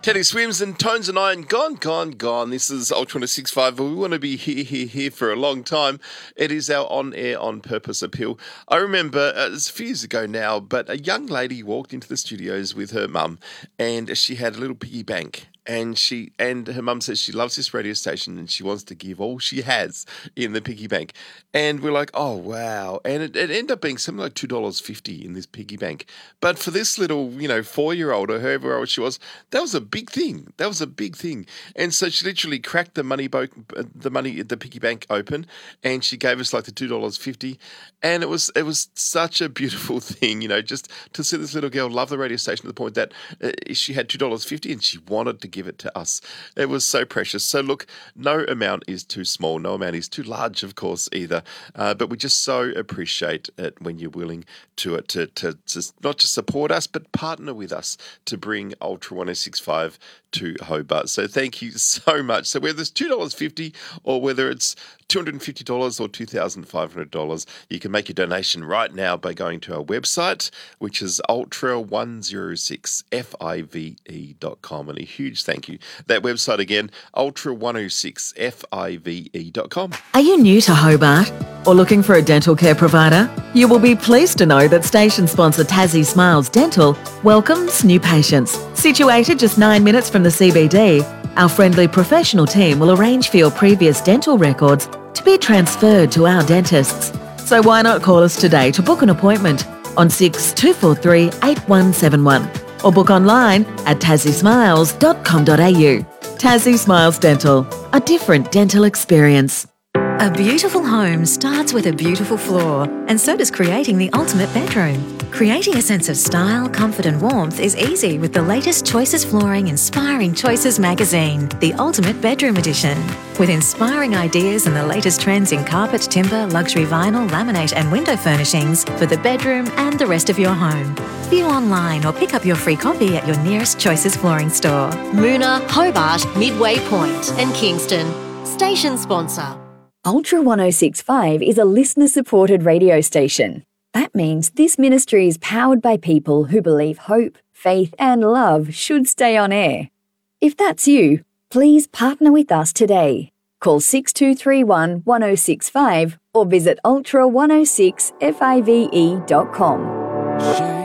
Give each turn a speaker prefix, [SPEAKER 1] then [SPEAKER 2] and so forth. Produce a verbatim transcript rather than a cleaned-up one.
[SPEAKER 1] Teddy Swims and Tones and Iron, gone, gone, gone. This is Ultra one oh six point five. We want to be here, here, here for a long time. It is our on-air, on-purpose appeal. I remember, uh, it's a few years ago now, but a young lady walked into the studios with her mum and she had a little piggy bank. And she and her mum says she loves this radio station and she wants to give all she has in the piggy bank. And we're like, oh, wow. And it, it ended up being something like two dollars fifty in this piggy bank. But for this little, you know, four-year-old or whoever old she was, that was a big thing. That was a big thing. And so she literally cracked the money, bo- the money, the piggy bank open and she gave us like the two dollars fifty. And it was, it was such a beautiful thing, you know, just to see this little girl love the radio station to the point that uh, she had two dollars fifty and she wanted to give it to us. It was so precious. So look, no amount is too small. No amount is too large, of course, either. Uh, but we just so appreciate it when you're willing to, to, to, to not just support us, but partner with us to bring Ultra one oh six point five to Hobart. So thank you so much. So whether it's two dollars fifty or whether it's two hundred fifty dollars or two thousand five hundred dollars, you can make your donation right now by going to our website, which is ultra one oh six five dot com. And a huge thank you. That website again, ultra one oh six five dot com.
[SPEAKER 2] Are you new to Hobart or looking for a dental care provider? You will be pleased to know that station sponsor Tassie Smiles Dental welcomes new patients. Situated just nine minutes from the C B D, our friendly professional team will arrange for your previous dental records to be transferred to our dentists. So why not call us today to book an appointment on six two four three eight one seven one or book online at tassie smiles dot com dot a u. Tassie Smiles Dental, a different dental experience.
[SPEAKER 3] A beautiful home starts with a beautiful floor, and so does creating the ultimate bedroom. Creating a sense of style, comfort and warmth is easy with the latest Choices Flooring Inspiring Choices magazine, the Ultimate Bedroom Edition. With inspiring ideas and the latest trends in carpet, timber, luxury vinyl, laminate and window furnishings for the bedroom and the rest of your home. View online or pick up your free copy at your nearest Choices Flooring store.
[SPEAKER 4] Moona, Hobart, Midway Point and Kingston. Station sponsor.
[SPEAKER 5] Ultra one oh six point five is a listener-supported radio station. That means this ministry is powered by people who believe hope, faith and love should stay on air. If that's you, please partner with us today. Call six two three one one oh six five or visit ultra one oh six five dot com.